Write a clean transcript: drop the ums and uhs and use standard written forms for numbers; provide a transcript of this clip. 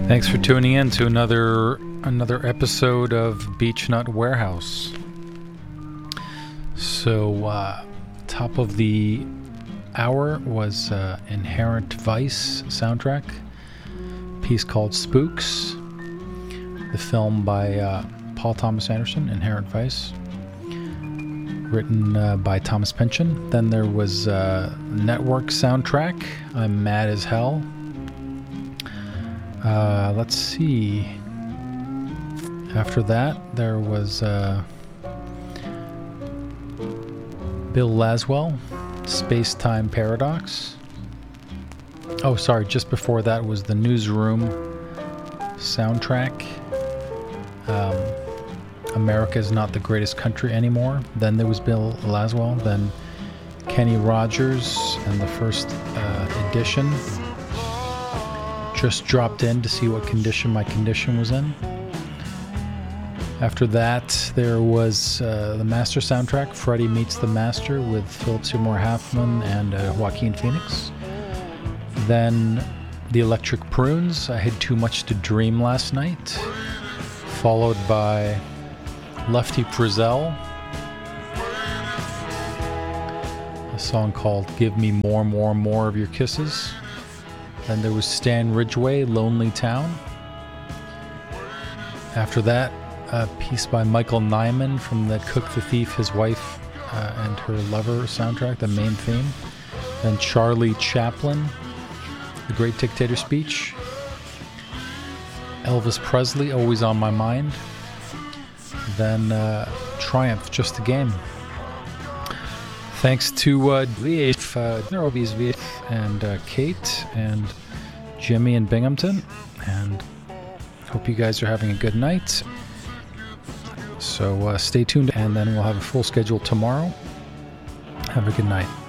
Thanks for tuning in to another episode of Beechnut Warehouse. So, top of the hour was Inherent Vice soundtrack, piece called Spooks, the film by Paul Thomas Anderson, Inherent Vice, written by Thomas Pynchon. Then there was Network soundtrack, I'm Mad as Hell. Let's see. After that, there was Bill Laswell, Space-Time Paradox. Oh, sorry, just before that was the Newsroom soundtrack. America is Not the Greatest Country Anymore. Then there was Bill Laswell. Then Kenny Rogers and the first edition. Just dropped in to see what condition my condition was in. After that, there was the Master soundtrack, Freddie Meets the Master, with Philip Seymour Hoffman and Joaquin Phoenix. Then the Electric Prunes, I Had Too Much to Dream Last Night, followed by Lefty Frizzell, a song called Give Me More, More, More of Your Kisses. Then there was Stan Ridgway, Lonely Town. After that, a piece by Michael Nyman from the Cook the Thief, His Wife and Her Lover soundtrack, the main theme. Then Charlie Chaplin, The Great Dictator Speech. Elvis Presley, Always on My Mind. Then Triumph, Just a Game. Thanks to VF and Kate and Jimmy in Binghamton, and hope you guys are having a good night. So stay tuned, and then we'll have a full schedule tomorrow. Have a good night.